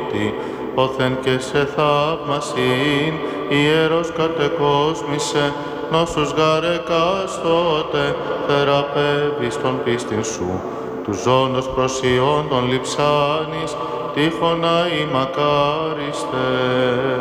Θεοτόκητη, όθεν και σε θαύμασιν, ιερός κατεκόσμησε, νόσους γαρεκάς τότε, θεραπεύεις τον πίστην σου, του ζώντος προσιών των λειψάνης, τύχωνα ή μακάριστε.